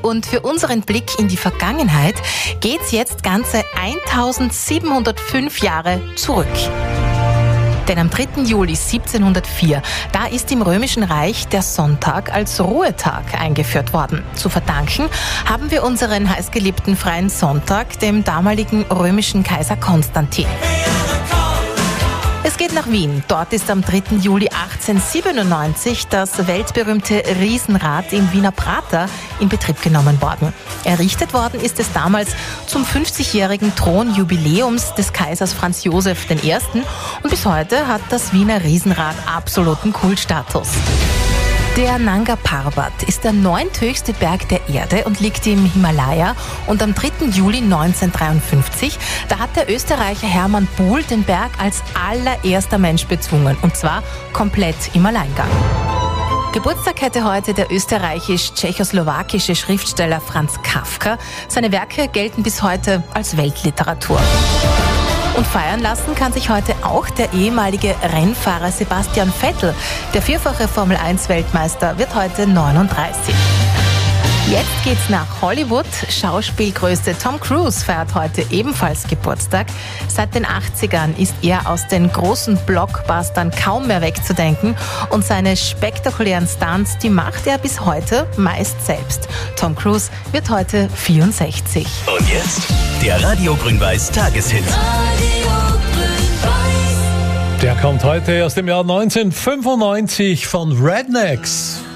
Und für unseren Blick in die Vergangenheit geht's jetzt ganze 1705 Jahre zurück. Denn am 3. Juli 1704, da ist im Römischen Reich der Sonntag als Ruhetag eingeführt worden. Zu verdanken haben wir unseren heißgeliebten freien Sonntag dem damaligen römischen Kaiser Konstantin. Es geht nach Wien. Dort ist am 3. Juli 1897 das weltberühmte Riesenrad im Wiener Prater in Betrieb genommen worden. Errichtet worden ist es damals zum 50-jährigen Thronjubiläums des Kaisers Franz Josef I. Und bis heute hat das Wiener Riesenrad absoluten Kultstatus. Der Nanga Parbat ist der 9. höchste Berg der Erde und liegt im Himalaya. Und am 3. Juli 1953, da hat der Österreicher Hermann Buhl den Berg als allererster Mensch bezwungen. Und zwar komplett im Alleingang. Geburtstag hätte heute der österreichisch-tschechoslowakische Schriftsteller Franz Kafka. Seine Werke gelten bis heute als Weltliteratur. Und feiern lassen kann sich heute auch der ehemalige Rennfahrer Sebastian Vettel. Der vierfache Formel-1-Weltmeister wird heute 39. Jetzt geht's nach Hollywood. Schauspielgröße Tom Cruise feiert heute ebenfalls Geburtstag. Seit den 80ern ist er aus den großen Blockbustern kaum mehr wegzudenken. Und seine spektakulären Stunts, die macht er bis heute meist selbst. Tom Cruise wird heute 64. Und jetzt der Radio Grün-Weiß Tageshit. Der kommt heute aus dem Jahr 1995 von Rednecks.